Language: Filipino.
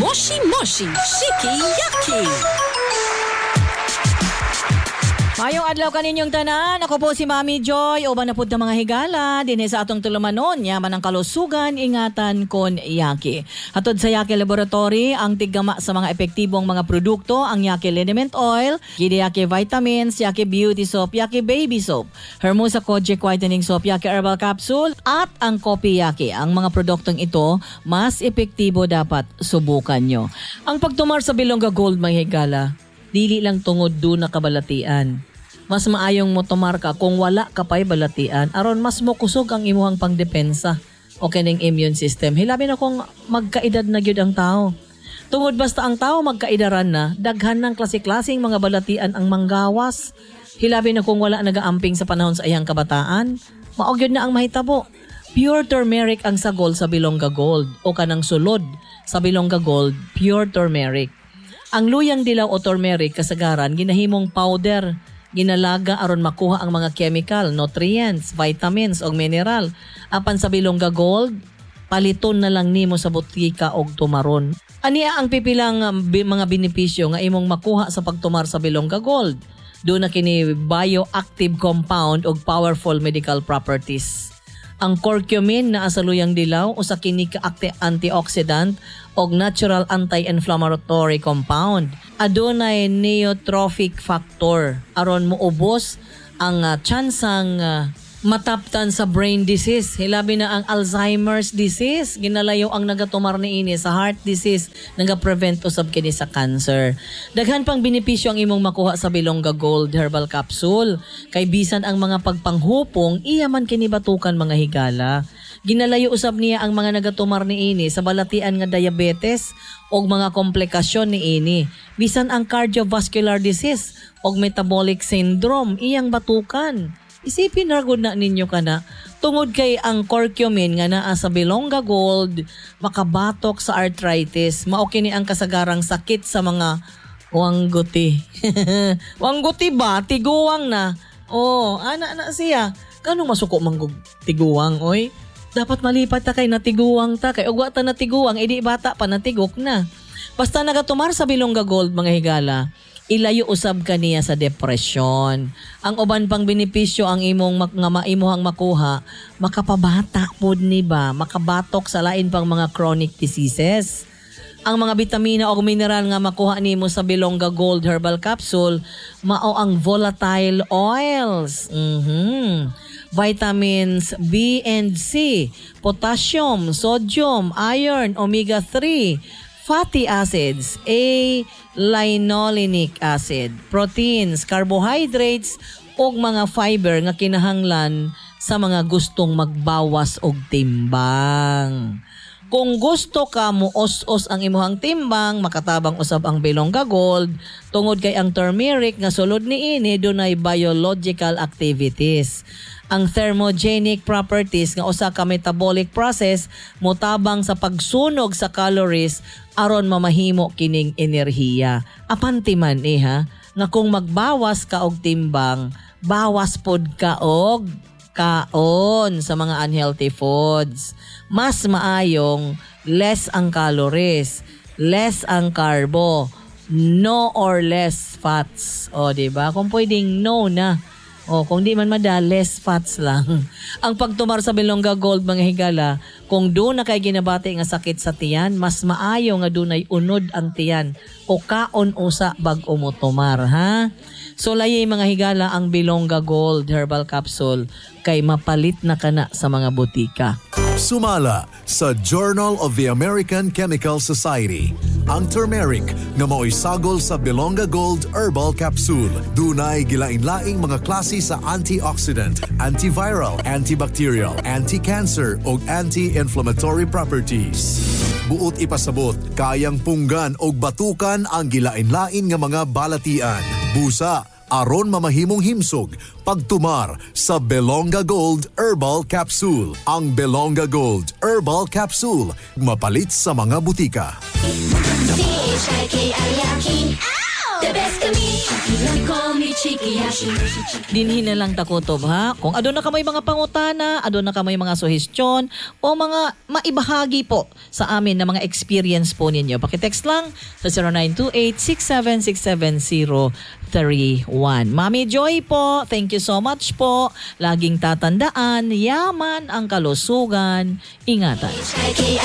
Moshi Moshi Shiki-Yaki. Mayong adlaw kaninyong tanan, ako po si Mami Joy, uban na pud ng mga higala, dinhi sa atong tulumanon, yaman ang kalusugan, ingatan kon Yaki. Hatod sa Yaki Laboratory, ang tiggama sa mga epektibong mga produkto, ang Yaki Liniment Oil, Gidi Yaki Vitamins, Yaki Beauty Soap, Yaki Baby Soap, Hermosa Kojic Whitening Soap, Yaki Herbal Capsule, at ang Kopi Yaki. Ang mga produktong ito, mas epektibo dapat subukan nyo. Ang pagtumar sa Bilongga Gold, mga higala, dili lang tungod do na kabalatian. Mas maayong mo tumar ka kung wala ka pa'y balatian aron mas mokusog ang imuhang pangdepensa o kining immune system. Hilabi na kung magkaedad na gyud ang tao. Tungod basta ang tao magkaedaran na, daghan ng klase-klaseng mga balatian ang manggawas. Hilabi na kung wala nagaamping sa panahon sa iyang kabataan, mao gyud na ang mahitabo. Pure turmeric ang sagol sa Bilongga Gold o kanang sulod sa Bilongga Gold, pure turmeric. Ang luyang dilaw o turmeric kasagaran ginahimong powder, ginalaga aron makuha ang mga chemical, nutrients, vitamins o mineral. Apan sa Bilongga Gold, paliton na lang nimo sa butika og tumaron. Aniya ang pipilang mga benepisyo nga imong makuha sa pagtumar sa Bilongga Gold. Doon na kini bioactive compound og powerful medical properties. Ang curcumin na sa luyang dilaw usa kini ka antioxidant og natural anti-inflammatory compound. Adunay neurotrophic factor aron moubos ang tsansang mataptan sa brain disease. Hilabi na ang Alzheimer's disease. Ginalayo ang nagatumar niini sa heart disease, nagaprevent usab kini sa cancer. Daghan pang benepisyo ang imong makuha sa Bilongga Gold Herbal Capsule. Kay bisan ang mga pagpanghupong, iya man kini batukan mga higala. Ginalayo usab niya ang mga nagatumar niini sa balatian nga diabetes o mga komplikasyon niini. Bisan ang cardiovascular disease o metabolic syndrome, iyang batukan. Isipin na gud na ninyo kana, tungod kay ang curcumin nga naa sa Bilongga Gold, makabatok sa arthritis, mao kini ang kasagarang sakit sa mga wangguti. Wangguti ba? Tiguwang na. Oh, ana siya. Kanong masuko manggug tiguwang, oy? Dapat malipat ta kay natiguwang ta. Kay ugwa ta natiguwang, edi bata pa natigok na. Basta nagatumar sa Bilongga Gold, mga higala, ilayo usab kaniya sa depresyon. Ang uban pang benepisyo ang imong maimuhang makuha, makapabata pod ni ba, makabatok sa lain pang mga chronic diseases. Ang mga bitamina o mineral nga makuha nimo sa Bilongga Gold Herbal Capsule, mao ang volatile oils. Vitamins B and C, potassium, sodium, iron, omega-3, fatty acids, linolenic acid, proteins, carbohydrates, ug mga fiber nga kinahanglan sa mga gustong magbawas og timbang. Kung gusto ka mo os-os ang imuhang timbang, makatabang usab ang Bilongga Gold tungod kay ang turmeric nga sulod niini dunay biological activities. Ang thermogenic properties nga usa ka metabolic process motabang sa pagsunog sa calories aron mamahimo kining enerhiya. Apan timan ha, nga kung magbawas ka og timbang, bawas pod ka og kaon sa mga unhealthy foods. Mas maayong less ang calories, less ang carbo, no or less fats. O diba? Kung pwedeng no na. O kung di man less fats lang. Ang pagtumar sa Bilongga Gold, mga higala, kung doon na kay ginabati nga sakit sa tiyan, mas maayo nga dunay unod ang tiyan o kaon usa bag umutumar, ha? So layay mga higala ang Bilongga Gold Herbal Capsule kay mapalit na kana sa mga butika. Sumala sa Journal of the American Chemical Society. Ang turmeric nga mao'y sagol sa Bilongga Gold Herbal Capsule. Dunay gilain-laing mga klase sa antioxidant, antiviral, antibacterial, anti-cancer o anti-inflammatory properties. Buot ipasabot, kayang punggan o batukan ang gilain-lain nga mga balatian. Busa, aron mamahimong himsog, pagtumar sa Bilongga Gold Herbal Capsule. Ang Bilongga Gold Herbal Capsule, mapalit sa mga butika. The best kami, you call me Chiki Yaki. Dinhin na lang takutob ha. Kung adon na kamay mga pangutana, adon na kamay mga suhestyon o mga maibahagi po sa amin na mga experience po ninyo. Pakitext lang sa 0928-6767031. Mami Joy po, thank you so much po. Laging tatandaan, yaman ang kalusugan. Ingatan. Chiki